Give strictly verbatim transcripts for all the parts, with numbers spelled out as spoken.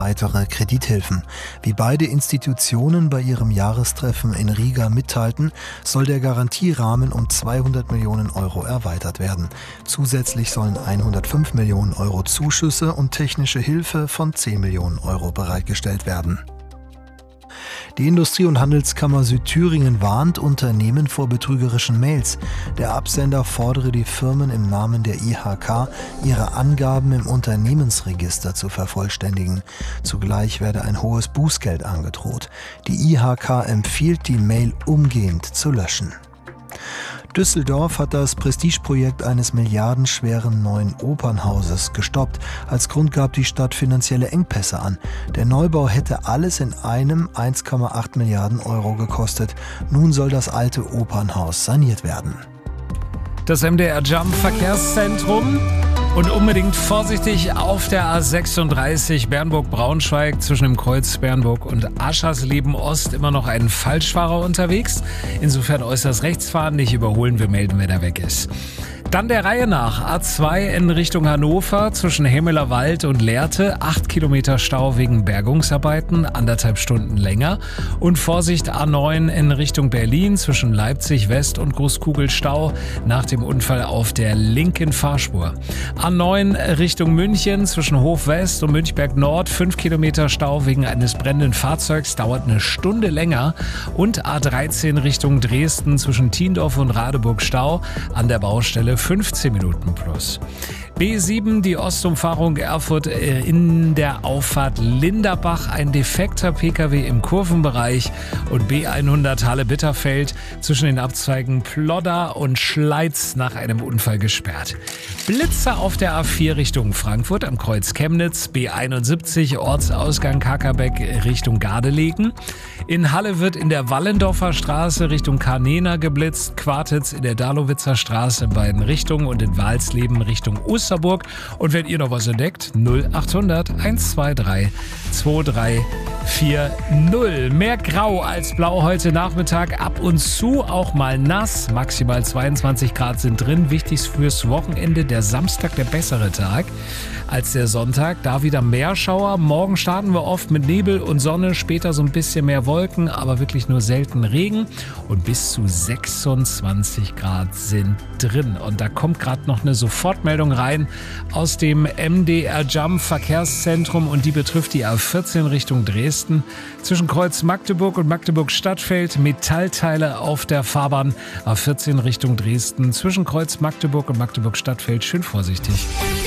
weitere Kredithilfen. Wie beide Institutionen bei ihrem Jahrestreffen in Riga mitteilten, soll der Garantierahmen um zweihundert Millionen Euro erweitert werden. Zusätzlich sollen hundertfünf Millionen Euro Zuschüsse und technische Hilfe von zehn Millionen Euro bereitgestellt werden. Die Industrie- und Handelskammer Südthüringen warnt Unternehmen vor betrügerischen Mails. Der Absender fordere die Firmen im Namen der I H K, ihre Angaben im Unternehmensregister zu vervollständigen. Zugleich werde ein hohes Bußgeld angedroht. Die I H K empfiehlt, die Mail umgehend zu löschen. Düsseldorf hat das Prestigeprojekt eines milliardenschweren neuen Opernhauses gestoppt. Als Grund gab die Stadt finanzielle Engpässe an. Der Neubau hätte alles in einem eins Komma acht Milliarden Euro gekostet. Nun soll das alte Opernhaus saniert werden. Das M D R Jump Verkehrszentrum. Und unbedingt vorsichtig auf der A sechsunddreißig Bernburg-Braunschweig zwischen dem Kreuz Bernburg und Aschersleben Ost immer noch ein Falschfahrer unterwegs. Insofern äußerst rechts fahren, nicht überholen, wir melden, wer da weg ist. Dann der Reihe nach A zwei in Richtung Hannover zwischen Hemmelerwald und Lehrte. Acht Kilometer Stau wegen Bergungsarbeiten, anderthalb Stunden länger. Und Vorsicht A neun in Richtung Berlin zwischen Leipzig West und Großkugel Stau nach dem Unfall auf der linken Fahrspur. A neun Richtung München zwischen Hof West und Münchberg Nord. Fünf Kilometer Stau wegen eines brennenden Fahrzeugs, dauert eine Stunde länger. Und A dreizehn Richtung Dresden zwischen Tiendorf und Radeburg Stau an der Baustelle fünfzehn Minuten plus. B sieben, die Ostumfahrung Erfurt in der Auffahrt Linderbach, ein defekter Pkw im Kurvenbereich, und B hundert Halle-Bitterfeld zwischen den Abzweigen Plodder und Schleiz nach einem Unfall gesperrt. Blitzer auf der A vier Richtung Frankfurt am Kreuz Chemnitz, B einundsiebzig Ortsausgang Kakerbeck Richtung Gardelegen. In Halle wird in der Wallendorfer Straße Richtung Karnena geblitzt, Quartitz in der Dalowitzer Straße in beiden Richtungen und in Walsleben Richtung Osterburg. Und wenn ihr noch was entdeckt, null achthundert hundertzweiundzwanzig drei vier null. Mehr Grau als Blau heute Nachmittag, ab und zu auch mal nass. Maximal zweiundzwanzig Grad sind drin. Wichtig fürs Wochenende der Samstag, der bessere Tag als der Sonntag. Da wieder Meerschauer. Morgen starten wir oft mit Nebel und Sonne, später so ein bisschen mehr Wolken, aber wirklich nur selten Regen. Und bis zu sechsundzwanzig Grad sind drin. Und da kommt gerade noch eine Sofortmeldung rein aus dem M D R Jump Verkehrszentrum und die betrifft die A vierzehn Richtung Dresden. Zwischen Kreuz Magdeburg und Magdeburg Stadtfeld Metallteile auf der Fahrbahn. A vierzehn Richtung Dresden zwischen Kreuz Magdeburg und Magdeburg Stadtfeld. Schön vorsichtig.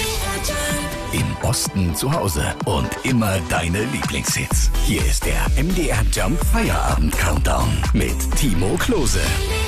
Im Osten zu Hause und immer deine Lieblingshits. Hier ist der M D R Jump Feierabend Countdown mit Timo Klose.